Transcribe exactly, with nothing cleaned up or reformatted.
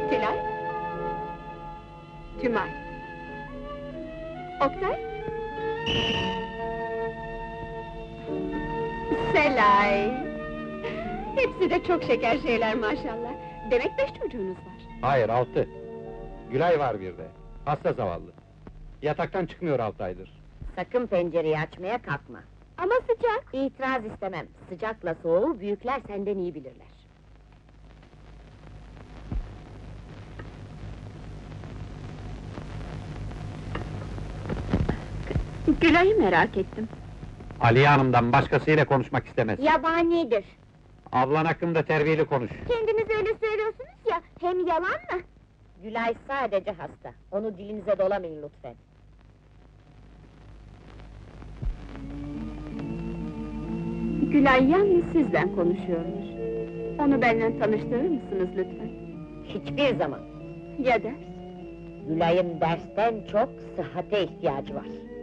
Tülay? Tümay? Oktay? Selay! Hepsi de çok şeker şeyler maşallah. Demek beş çocuğunuz var. Hayır, altı. Gülay var bir de. Hasta zavallı. Yataktan çıkmıyor altı aydır. Sakın pencereyi açmaya kalkma. Ama sıcak! İtiraz istemem. Sıcakla soğuğu büyükler senden iyi bilirler. Gülay'ı merak ettim. Aliye Hanım'dan başkasıyla konuşmak istemez. Yabanidir. Ablan hakkında terbiyeli konuş. Kendiniz öyle söylüyorsunuz ya, hem yalan mı? Gülay sadece hasta. Onu dilinize dolamayın lütfen. Gülay yalnız sizden konuşuyormuş. Onu benimle tanıştırır mısınız lütfen? Hiçbir zaman. Ya ders? Gülay'ın dersten çok sıhhate ihtiyacı var.